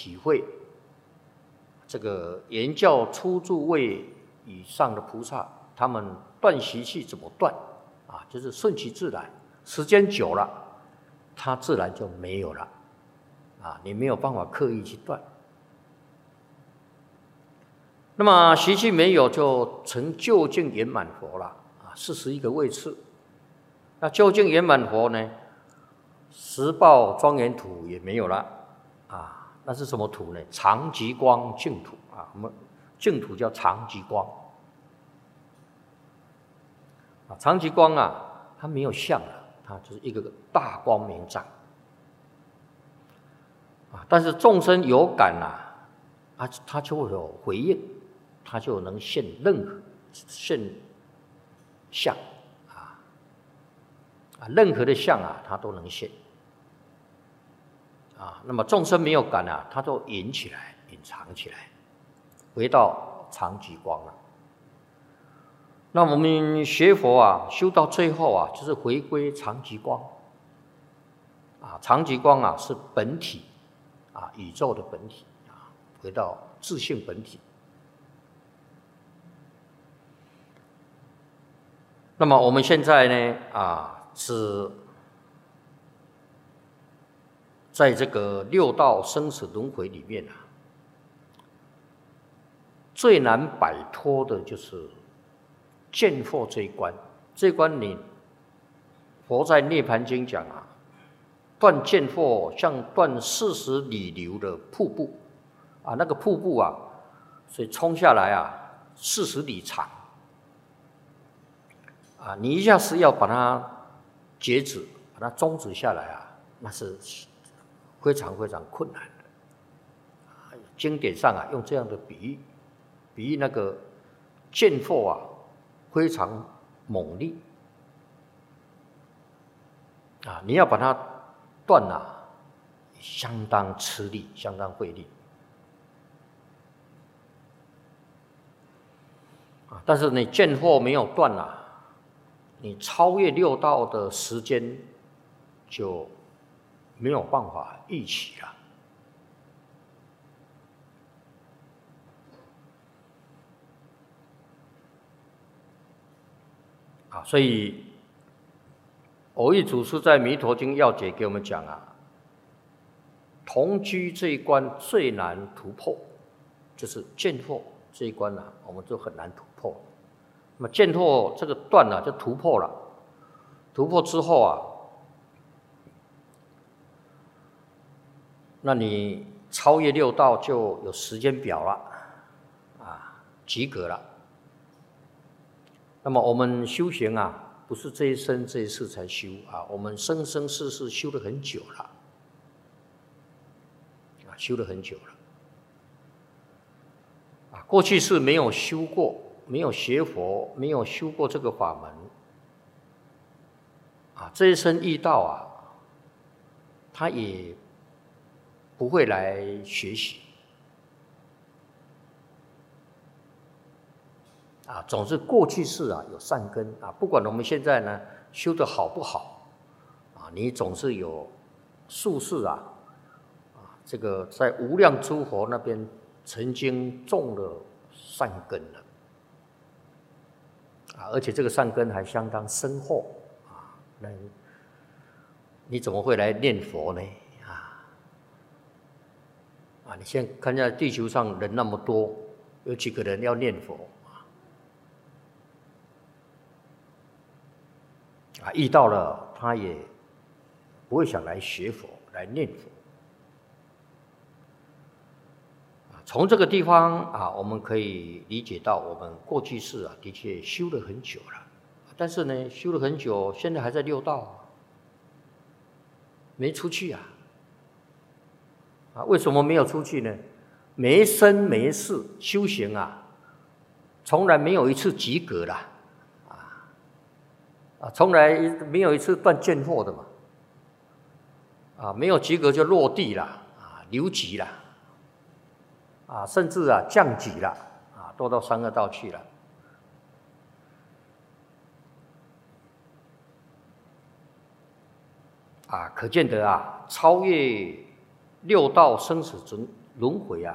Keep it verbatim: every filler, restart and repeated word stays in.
体会这个言教初住位以上的菩萨，他们断习气怎么断啊？就是顺其自然，时间久了，它自然就没有了啊，你没有办法刻意去断。那么习气没有，就成究竟圆满佛了啊，四十一个位次。那究竟圆满佛呢？十报庄严土也没有了啊，那是什么土呢？常寂光净土啊，我们净土叫常寂光啊，常寂光啊，它没有相了，它就是一个个大光明障啊。但是众生有感啊，啊，它就会有回应，它就能现任何现相啊啊，任何的相啊，它都能现。啊，那么众生没有感啊，它都隐起来、隐藏起来，回到常寂光了。那我们学佛啊，修到最后啊，就是回归常寂光。啊，常寂光啊是本体，啊，宇宙的本体啊，回到自性本体。那么我们现在呢，啊，是在这个六道生死轮回里面啊，最难摆脱的就是见惑这一关。这一关你佛在《涅盘经》讲啊，断见惑像断四十里流的瀑布啊，那个瀑布啊，水冲下来啊，四十里长啊，你一下子要把它截止，把它终止下来啊，那是非常非常困难的。经典上啊，用这样的比喻，比喻那个见惑啊，非常猛烈啊，你要把它断啊，相当吃力，相当费力啊。但是你见惑没有断啊，你超越六道的时间就没有办法预期了啊。所以蕅益祖师在《弥陀经要解》给我们讲啊，同居这一关最难突破，就是见惑这一关啊，我们就很难突破。那么见惑这个断啊，就突破了。突破之后啊，那你超越六道就有时间表了啊，及格了。那么我们修行啊，不是这一生这一世才修啊，我们生生世世修了很久了啊，修了很久了啊。过去是没有修过，没有学佛，没有修过这个法门啊，这一生遇到啊，他也不会来学习啊，总是过去世啊有善根啊，不管我们现在呢修得好不好啊，你总是有宿世啊啊，这个在无量诸佛那边曾经种了善根了啊，而且这个善根还相当深厚啊，那你怎么会来念佛呢？啊，你现在看在地球上人那么多，有几个人要念佛啊？遇到了，他也不会想来学佛，来念佛。啊，从这个地方啊，我们可以理解到，我们过去世啊，的确修了很久了，但是呢，修了很久，现在还在六道，没出去啊。啊，为什么没有出去呢？每一生每一世修行啊，从来没有一次及格啦，啊啊，从来没有一次断见惑的嘛，啊，没有及格就落地了，啊，留级了，啊，甚至啊降级了，啊，都到三恶道去了。啊，可见得啊，超越六道生死轮回啊，